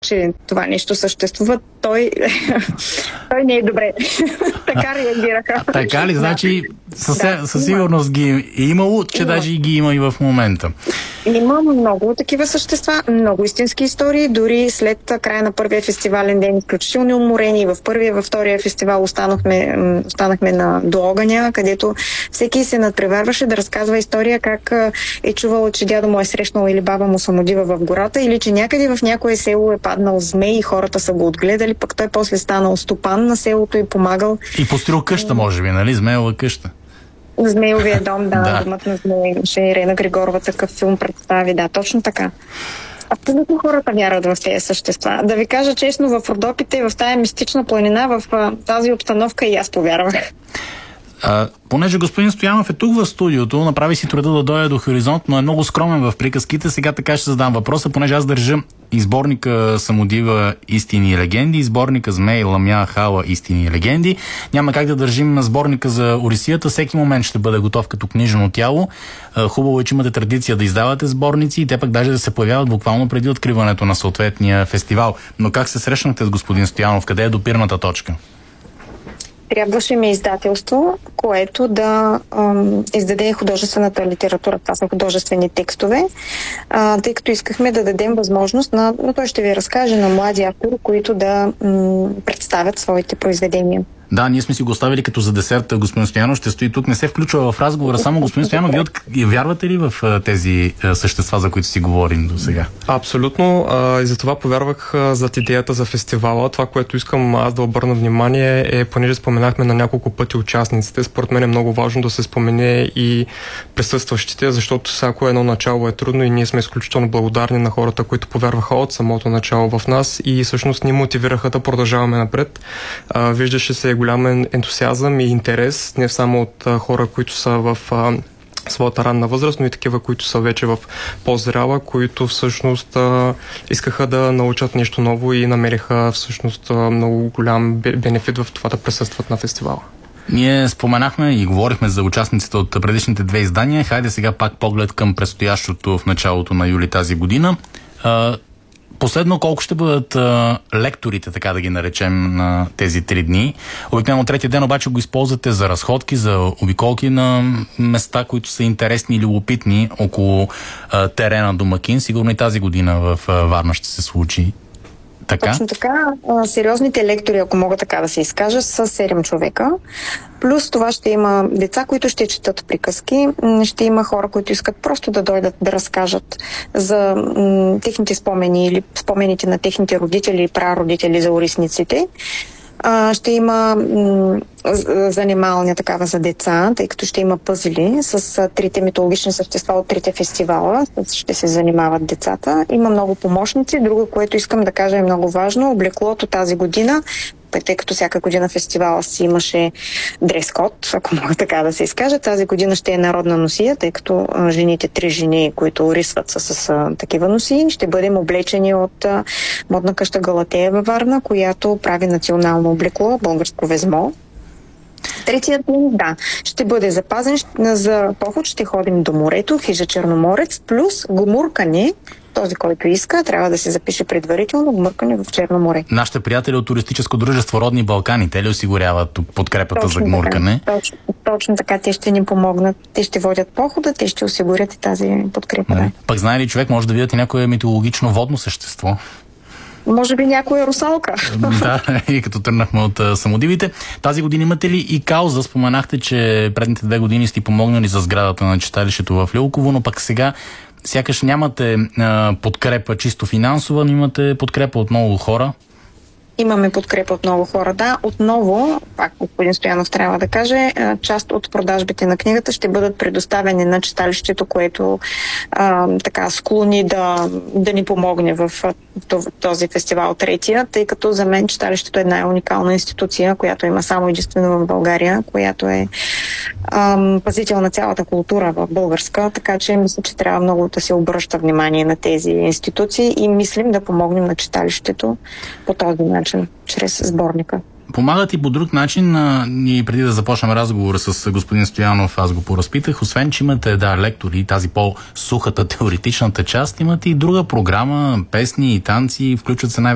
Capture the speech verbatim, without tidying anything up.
че това нещо съществува, той, той не е добре. Така реагираха. А, така ли? Значи със, да, със сигурност ги е имало, че има. Даже и ги има и в момента. Има много такива същества, много истински истории, дори след края на първия фестивален ден, изключително уморени. В първия, във втория фестивал останахме, останахме на до огъня, където всеки се надпреварваше да разказва история как е чувал, че дядо му е срещнал или баба му самодива в гората, или че някъде в някое село е паднал змей и хората са го отгледали, пък той после станал стопан на селото и помагал. И построил къща, може би, нали? Змеева къща. Змеевия дом, да, да. Домът на змея. Имаше Ирена Григорова такъв филм представи, да, точно така. Абсолютно хората вярват в тези същества. Да ви кажа честно, в Родопите, в тая мистична планина, в тази обстановка и аз повярвах. А, понеже господин Стоянов е тук в студиото, направи си труда да дойде до Хоризонт, но е много скромен в приказките. Сега така ще задам въпроса, понеже аз държа и сборника Самодива истини и легенди, и сборника Змей, Ламя, Хала истини и легенди. Няма как да държим на сборника за Орисията. Всеки момент ще бъде готов като книжено тяло. Хубаво е, че имате традиция да издавате сборници и те пък даже да се появяват буквално преди откриването на съответния фестивал. Но как се срещнахте с господин Стоянов? Къде е допирната точка? Трябваше ми издателство, което да ам, издаде художествената литература. Това са художествени текстове, а, тъй като искахме да дадем възможност на, но той ще ви разкаже, на млади автори, които да м, представят своите произведения. Да, ние сме си го оставили като за десерт. Господин Стоянов ще стои тук. Не се включва в разговора. Само господин Стоянов, вие от... вярвате ли в тези същества, за които си говорим до сега? Абсолютно. А, и за това повярвах зад идеята за фестивала. Това, което искам аз да обърна внимание е, понеже споменахме на няколко пъти участниците, според мен е много важно да се спомене и присъстващите, защото всяко едно начало е трудно и ние сме изключително благодарни на хората, които повярваха от самото начало в нас и всъщност ни мотивираха да продължаваме напред. А, виждаше се голям ентусиазъм и интерес, не само от а, хора, които са в а, своята ранна възраст, но и такива, които са вече в по-зряла, които всъщност а, искаха да научат нещо ново и намериха всъщност а, много голям бенефит в това да присъстват на фестивала. Ние споменахме и говорихме за участниците от предишните две издания. Хайде сега пак поглед към предстоящото в началото на юли тази година. А, Последно, колко ще бъдат а, лекторите, така да ги наречем, на тези три дни? Обикновено третия ден обаче го използвате за разходки, за обиколки на места, които са интересни и любопитни около а, терена Домакин. Сигурно и тази година в а, Варна ще се случи. Така? Точно така. Сериозните лектори, ако мога така да се изкажа, са седем човека. Плюс това ще има деца, които ще четат приказки. Ще има хора, които искат просто да дойдат да разкажат за м, техните спомени или спомените на техните родители и прародители за орисниците. А, ще има м, занималня такава за деца, тъй като ще има пъзели с а, трите митологични същества от трите фестивала. Ще се занимават децата. Има много помощници. Друго, което искам да кажа е много важно. Облеклото тази година, тъй като всяка година фестивала си имаше дрес-код, ако мога така да се изкажа. Тази година ще е народна носия, тъй като а, жените, три жени, които орисват са с а, такива носии, ще бъдем облечени от а, модна къща Галатея във Варна, която прави национално облекло, българско везмо. Третият ден, да, ще бъде запазен за поход, ще ходим до морето, хижа Черноморец, плюс гмуркане. Този, който иска, трябва да се запише предварително гмуркане в Черно море. Нашите приятели от туристическо дружество Родни Балкани, те ли осигуряват подкрепата точно за гмуркане? Така, точно, точно така, те ще ни помогнат. Те ще водят похода, те ще осигурят и тази подкрепа. Да. Пък знае ли човек, може да видят и някое митологично водно същество? Може би някоя русалка. Да, и като тръгнахме от а, самодивите. Тази година имате ли и кауза? Споменахте, че предните две години сте помогнали за сградата на читалището в Лилково, но пък сега сякаш нямате а, подкрепа чисто финансова, но имате подкрепа от много хора. Имаме подкрепа от много хора, да. Отново, пак господин Стоянов трябва да каже, част от продажбите на книгата ще бъдат предоставени на читалището, което а, така склони да, да ни помогне в този фестивал третия, тъй като за мен читалището е една уникална институция, която има само единствено в България, която е а, пазител на цялата култура в българска, така че мисля, че трябва много да се обръща внимание на тези институции и мислим да помогнем на читалището по този начин, чрез сборника. Помагат и по друг начин. А, ние преди да започнем разговора с господин Стоянов, аз го поразпитах. Освен, че имате да, лектори, тази по-сухата теоретичната част, имате и друга програма, песни и танци, включват се най-